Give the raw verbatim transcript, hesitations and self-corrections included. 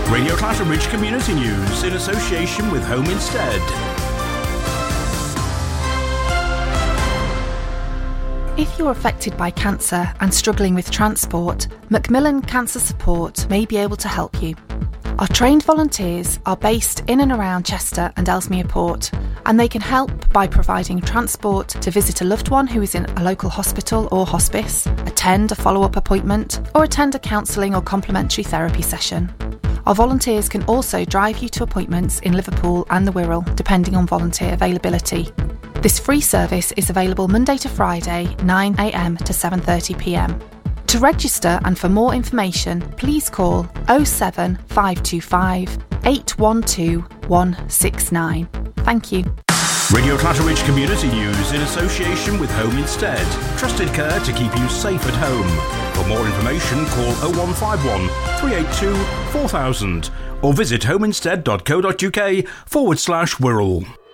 Radio Clatterbridge Community News in association with Home Instead. If you're affected by cancer and struggling with transport, Macmillan Cancer Support may be able to help you. Our trained volunteers are based in and around Chester and Ellesmere Port, and they can help by providing transport to visit a loved one who is in a local hospital or hospice, attend a follow-up appointment, or attend a counselling or complementary therapy session. Our volunteers can also drive you to appointments in Liverpool and the Wirral, depending on volunteer availability. This free service is available Monday to Friday, nine a m to seven thirty p m. To register and for more information, please call oh seven five two five, eight one two, one six nine. Thank you. Radio Clatterbridge Community News in association with Home Instead. Trusted care to keep you safe at home. For more information, call oh one five one, three eight two, four thousand or visit homeinstead.co.uk forward slash Wirral.